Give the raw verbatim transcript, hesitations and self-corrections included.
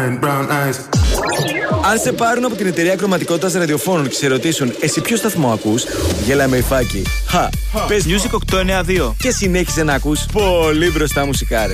Αν σε πάρουν από την εταιρεία ακροματικότητας ραδιοφώνων και σε ρωτήσουν εσύ ποιο σταθμό ακούς, γέλα με υφάκι. Χα, πες Music οκτακόσια ενενήντα δύο και συνέχισε να ακούς πολύ μπροστά μουσικά, ρε.